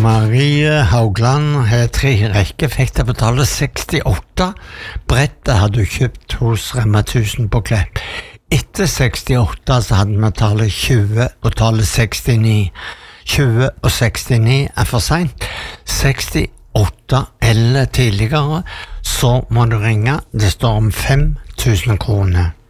Marie Haugland har 3 rekker, fikk det betale 68. Brettet hadde du kjøpt hos Rema 1000 på Klepp. Etter 68 så hadde vi tallet 20 og tallet 69. 20 og 69 for sent. 68 eller tidligere, så må du ringe. Det står om 5 000 kroner.